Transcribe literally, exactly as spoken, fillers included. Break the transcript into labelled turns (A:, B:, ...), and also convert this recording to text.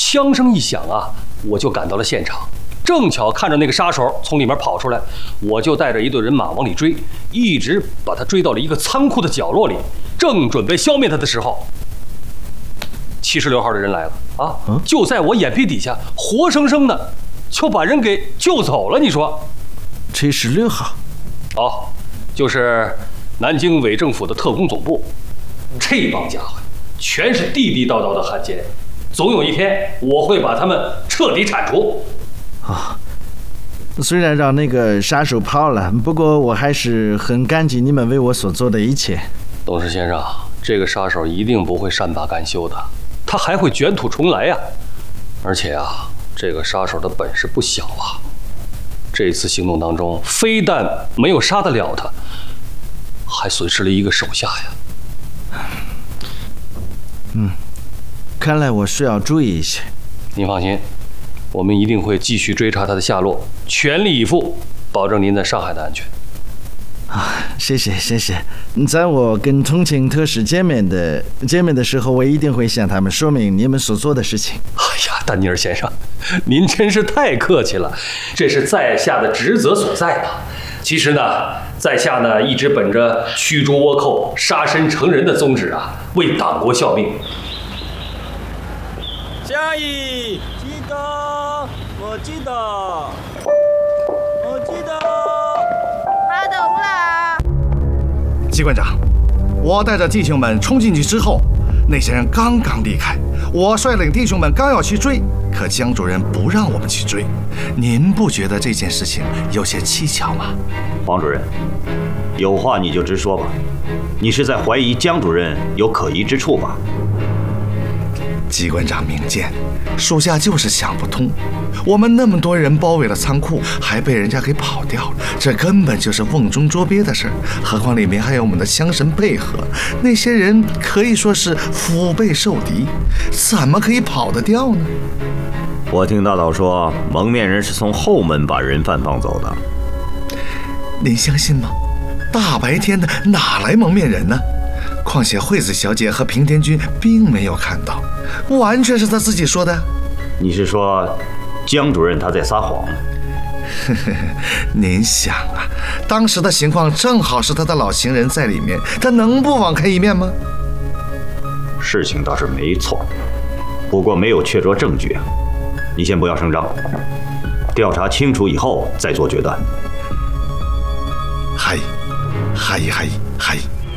A: 枪声一响啊，我就赶到了现场，正巧看着那个杀手从里面跑出来，我就带着一队人马往里追，一直把他追到了一个仓库的角落里，正准备消灭他的时候，七十六号的人来了啊！就在我眼皮底下，活生生的就把人给救走了。你说，
B: 七十六号？
A: 哦，就是南京伪政府的特工总部。这帮家伙全是地地道道的汉奸，总有一天我会把他们彻底铲除。
B: 啊、哦，虽然让那个杀手跑了，不过我还是很感激你们为我所做的一切。
A: 董事先生，这个杀手一定不会善罢甘休的，他还会卷土重来呀！而且啊，这个杀手的本事不小啊。这次行动当中，非但没有杀得了他，还损失了一个手下呀。
B: 嗯，看来我需要注意一些。
A: 您放心，我们一定会继续追查他的下落，全力以赴，保证您在上海的安全。
B: 啊，谢谢谢谢。在我跟重庆特使见面的见面的时候，我一定会向他们说明你们所做的事情。
A: 哎呀，丹尼尔先生，您真是太客气了，这是在下的职责所在嘛。其实呢，在下呢一直本着驱逐倭寇、杀身成仁的宗旨啊，为党国效命。
C: 下一，记得，我记得，我记得。
D: 马到了。
E: 机关长，我带着弟兄们冲进去之后，那些人刚刚离开，我率领弟兄们刚要去追，可江主任不让我们去追。您不觉得这件事情有些蹊跷吗？
F: 黄主任，有话你就直说吧。你是在怀疑江主任有可疑之处吧？
E: 机关长明鉴，属下就是想不通，我们那么多人包围了仓库，还被人家给跑掉了，这根本就是瓮中捉鳖的事儿。何况里面还有我们的枪神配合，那些人可以说是腹背受敌，怎么可以跑得掉呢？
F: 我听大岛说，蒙面人是从后门把人犯放走的。
E: 您相信吗？大白天的哪来蒙面人呢？况且惠子小姐和平田君并没有看到，完全是他自己说的。
F: 你是说江主任他在撒谎？
E: 您想啊，当时的情况正好是他的老情人在里面，他能不网开一面吗？
F: 事情倒是没错，不过没有确凿证据。你先不要声张，调查清楚以后再做决断。
E: はい、はいはいはい。